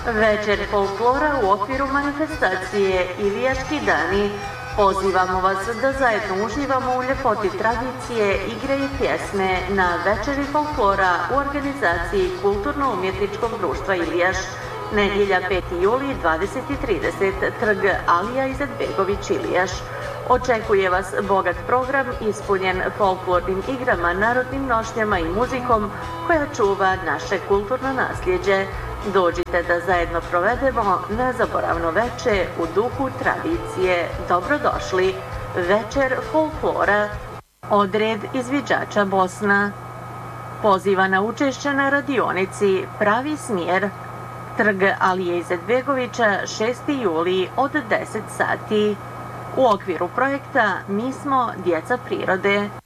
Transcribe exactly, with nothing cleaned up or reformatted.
Večer folklora u okviru manifestacije Ilijaški dani. Pozivamo vas da zajedno uživamo u ljepoti tradicije, igre i pjesme na Večeri folklora u organizaciji Kulturno-umjetničkog društva Ilijaš. Nedjelja peti juli, dvadeset i trideset, trg Alija Izetbegović, Ilijaš. Očekuje vas bogat program ispunjen folklornim igrama, narodnim nošnjama i muzikom koja čuva naše kulturno nasljeđe. Dođite da zajedno provedemo nezaboravno veče u duhu tradicije. Dobrodošli. Večer folklora. Odred izviđača Bosna. Poziva na učešće na radionici Pravi smjer. Trg Alije Izetbegovića, šesti juli od deset sati. U okviru projekta Mi smo djeca prirode.